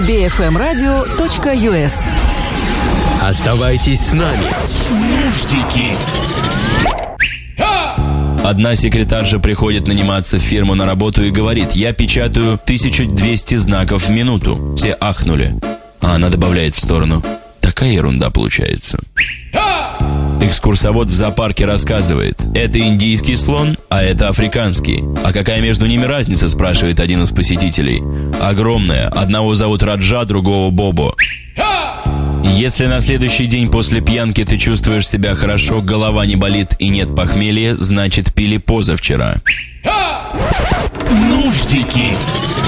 bfmradio.us. Оставайтесь с нами. Нуждики. Одна секретарша приходит наниматься в фирму на работу и говорит: я печатаю 1200 знаков в минуту. Все ахнули. А она добавляет в сторону: такая ерунда получается. Экскурсовод в зоопарке рассказывает: это индийский слон, а это африканский. А какая между ними разница, спрашивает один из посетителей. Огромная. Одного зовут Раджа, другого Бобо. Если на следующий день после пьянки ты чувствуешь себя хорошо, голова не болит и нет похмелья, значит пили позавчера. Нуждики.